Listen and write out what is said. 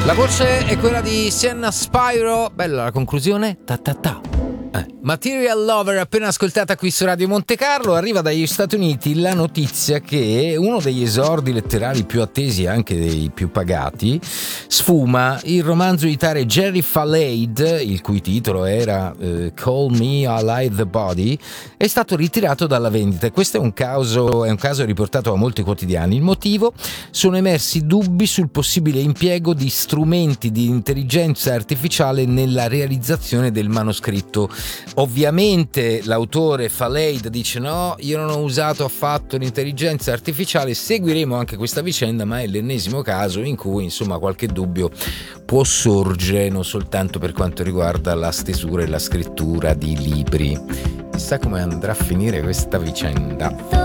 La voce è quella di Sienna Spyro. Bella la conclusione. Ta ta ta. Material Lover, appena ascoltata qui su Radio Monte Carlo. Arriva dagli Stati Uniti la notizia che uno degli esordi letterari più attesi e anche dei più pagati sfuma. Il romanzo di tale Jerry Falaid, il cui titolo era Call Me Alive the Body, è stato ritirato dalla vendita. Questo è un caso riportato da molti quotidiani. Il motivo? Sono emersi dubbi sul possibile impiego di strumenti di intelligenza artificiale nella realizzazione del manoscritto. Ovviamente l'autore Falaid dice no, io non ho usato affatto l'intelligenza artificiale. Seguiremo anche questa vicenda, ma è l'ennesimo caso in cui insomma qualche dubbio può sorgere, non soltanto per quanto riguarda la stesura e la scrittura di libri. Chissà come andrà a finire questa vicenda.